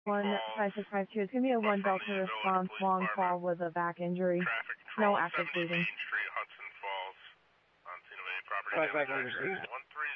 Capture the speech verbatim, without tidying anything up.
one five six five two. It's gonna be a one Delta response, long fall with a back injury. No active bleeding. Main Street, Hudson Falls. On scene of any property damage. one three